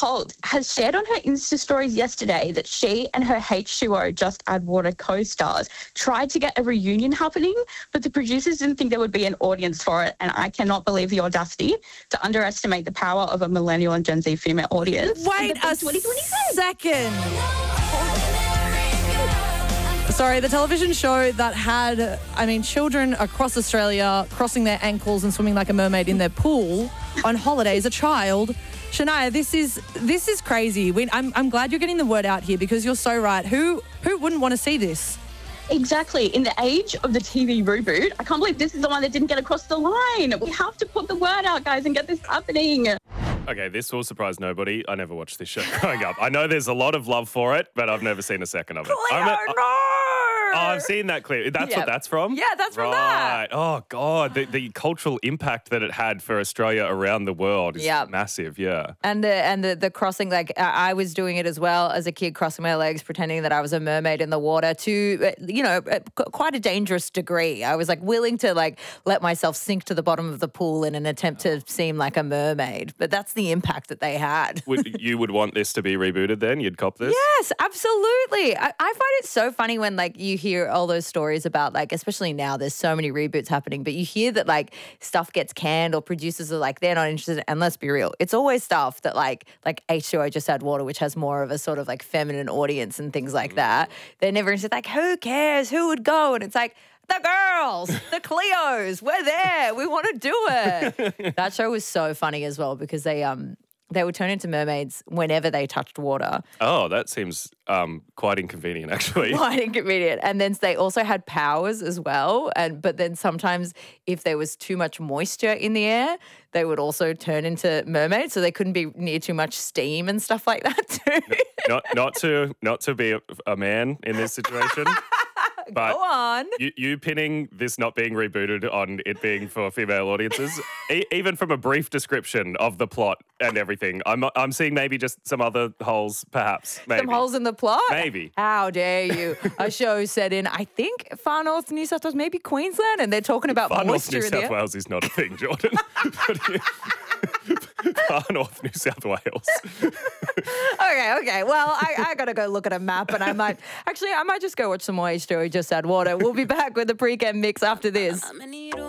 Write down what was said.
Holt has shared on her Insta stories yesterday that she and her H2O Just Add Water co-stars tried to get a reunion happening, but the producers didn't think there would be an audience for it. And I cannot believe the audacity to underestimate the power of a millennial and Gen Z female audience. Wait a second. Sorry, the television show that had, children across Australia crossing their ankles and swimming like a mermaid in their pool on holiday as a child. Shania, this is crazy. I'm glad you're getting the word out here because you're so right. Who wouldn't want to see this? Exactly. In the age of the TV reboot, I can't believe this is the one that didn't get across the line. We have to put the word out, guys, and get this happening. Okay, this will surprise nobody. I never watched this show growing up. I know there's a lot of love for it, but I've never seen a second of it. Oh, I've seen that clip. That's what that's from? Yeah, that's from that. Oh, God. The cultural impact that it had for Australia around the world is massive, yeah. And the crossing, like I was doing it as well as a kid, crossing my legs, pretending that I was a mermaid in the water to, quite a dangerous degree. I was like willing to like let myself sink to the bottom of the pool in an attempt to seem like a mermaid. But that's the impact that they had. You would want this to be rebooted then? You'd cop this? Yes, absolutely. I find it so funny when like you hear all those stories about like, especially now there's so many reboots happening, but you hear that like stuff gets canned or producers are like, they're not interested. And let's be real, it's always stuff that like H2O Just Add Water, which has more of a sort of like feminine audience and things like that. They're never interested. Like, who cares? Who would go? And it's like, the girls, the Cleos, we're there. We want to do it. That show was so funny as well because they would turn into mermaids whenever they touched water. Oh, that seems quite inconvenient, actually. Quite inconvenient. And then they also had powers as well. But then sometimes if there was too much moisture in the air, they would also turn into mermaids, so they couldn't be near too much steam and stuff like that too. Not to be a man in this situation. But go on. You pinning this not being rebooted on it being for female audiences, even from a brief description of the plot and everything, I'm seeing maybe just some other holes, perhaps. Maybe. Some holes in the plot? Maybe. How dare you? A show set in, I think, far north New South Wales, maybe Queensland, and they're talking about far moisture north in New South Wales is not a thing, Jordan. Far north New South Wales. Okay. Well, I got to go look at a map and I might just go watch some more H2O Just Add Water. We'll be back with the pre-chem mix after this.